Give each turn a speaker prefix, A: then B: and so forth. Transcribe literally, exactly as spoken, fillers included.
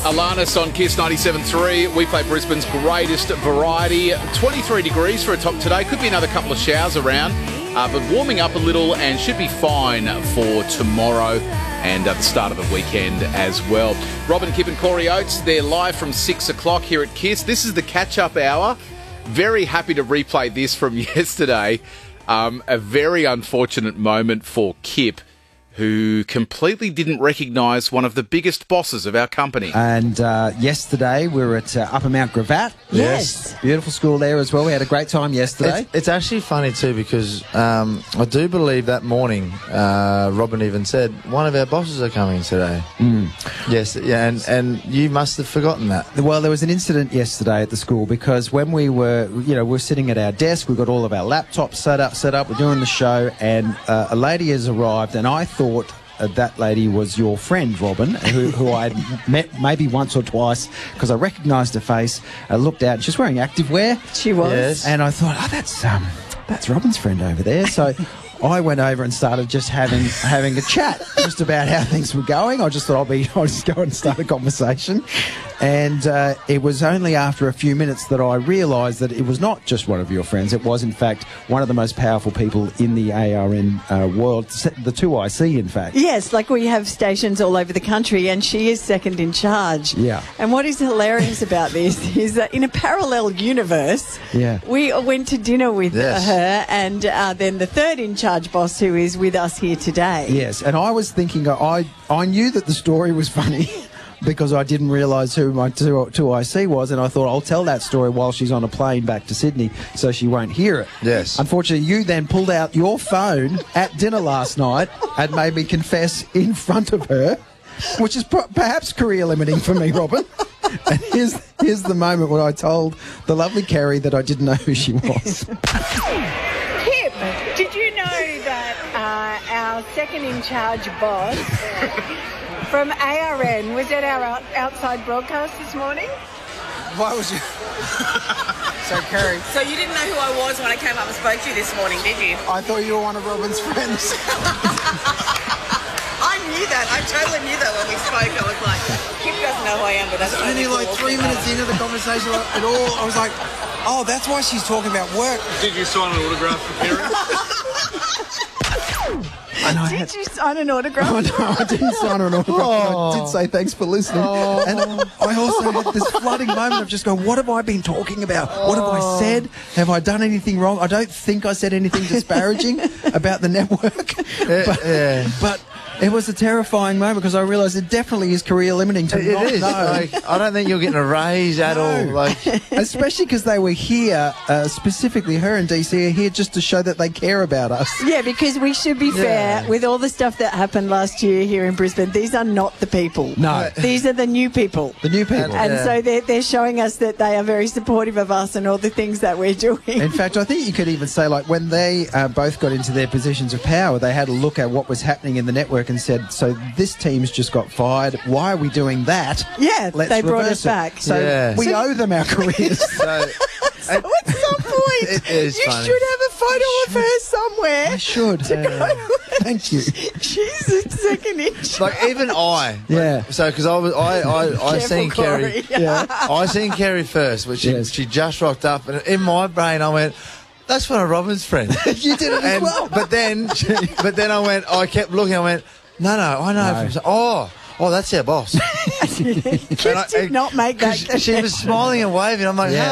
A: Alanis on Kiss ninety-seven point three. We play Brisbane's greatest variety. twenty-three degrees for a top today. Could be another couple of showers around, uh, but warming up a little and should be fine for tomorrow and at the start of the weekend as well. Robin, Kip and Corey Oates, they're live from six o'clock here at Kiss. This is the catch-up hour. Very happy to replay this from yesterday. Um, a very unfortunate moment for Kip, who completely didn't recognise one of the biggest bosses of our company.
B: And uh, yesterday we were at uh, Upper Mount Gravatt.
C: Yes.
B: Beautiful school there as well. We had a great time yesterday.
C: It's, it's actually funny too because um, I do believe that morning uh, Robin even said one of our bosses are coming today.
B: Mm.
C: Yes, yeah, and, and you must have forgotten that.
B: Well, there was an incident yesterday at the school because when we were, you know, we're sitting at our desk, we've got all of our laptops set up, set up, we're doing the show, and uh, a lady has arrived, and I thought Uh, that lady was your friend, Robin, who, who I had met maybe once or twice because I recognised her face. I looked out, she's wearing activewear.
D: She was.
C: Yes.
B: And I thought, oh, that's um, that's Robin's friend over there. So I went over and started just having having a chat just about how things were going. I just thought I'll be, I'll just go and start a conversation. And uh, it was only after a few minutes that I realised that it was not just one of your friends. It was, in fact, one of the most powerful people in the A R N uh, world, the two I C, in fact.
D: Yes, like we have stations all over the country, and she is second in charge.
B: Yeah.
D: And what is hilarious about this is that in a parallel universe,
B: Yeah.
D: we went to dinner with
C: Yes.
D: her, and uh, then the third in charge boss, who is with us here today.
B: Yes, and I was thinking, I I knew that the story was funny because I didn't realise who my two, two I C was, and I thought I'll tell that story while she's on a plane back to Sydney so she won't hear it.
C: Yes.
B: Unfortunately, you then pulled out your phone at dinner last night and made me confess in front of her, which is per- perhaps career limiting for me, Robin. And here's, here's the moment when I told the lovely Kerry that I didn't know who she was.
E: Kip, did you know that uh, our second in charge boss from A R N was at our out- outside broadcast this morning?
F: Why was you... So, Kerry,
G: So you didn't know who I was when I came up and spoke to you this morning, did you?
F: I thought you were one of Robin's friends.
G: I knew that. I totally knew that when we spoke. I was like, Kip doesn't know who I am, but that's
F: Only like three minutes into the conversation at all, I was like, oh, that's why she's talking about work.
H: Did you sign an autograph for Kerry?
B: And I
D: Did
B: had,
D: you sign an autograph?
B: Oh, no, I didn't sign her an autograph, but I did say thanks for listening. And I also had this flooding moment of just going, what have I been talking about? What have I said? Have I done anything wrong? I don't think I said anything disparaging about the network. But,
C: yeah.
B: but it was a terrifying moment because I realised it definitely is career limiting to
C: It
B: not
C: is.
B: know.
C: Like, I don't think you're getting a raise at
B: No.
C: all. Like,
B: Especially because they were here, uh, specifically her and D C are here just to show that they care about us.
D: Yeah, because we should be fair,
C: Yeah.
D: with all the stuff that happened last year here in Brisbane, these are not the people.
B: No.
D: These are the new people.
B: The new people.
D: And
C: Yeah.
D: so they're, they're showing us that they are very supportive of us and all the things that we're doing.
B: In fact, I think you could even say, like, when they uh, both got into their positions of power, they had a look at what was happening in the network and said, so this team's just got fired. Why are we doing that?
D: Yeah,
B: Let's
D: they brought
B: reverse
D: us
B: it."
D: back.
B: So
C: Yeah.
B: we owe them our careers.
C: so,
D: So at some point,
C: It is
D: you
C: funny.
D: should have a photo of her somewhere.
B: I should. Thank you.
D: She's a second inch.
C: like even I.
B: Yeah.
C: Like, so, because I was, I, I, I
D: Careful,
C: seen Kerry.
D: Corey.
B: Yeah.
C: I seen Kerry first, but she,
B: Yes.
C: she just rocked up, and in my brain I went, "That's one of Robin's friends."
B: You did it as
C: and,
B: well.
C: But then, but then I went. I kept looking. I went, "No, no, I know."
B: No.
C: From, oh, oh, that's our boss.
D: Kip
C: And I-
D: did not make that
C: She was smiling and waving. I'm like,
B: Yeah.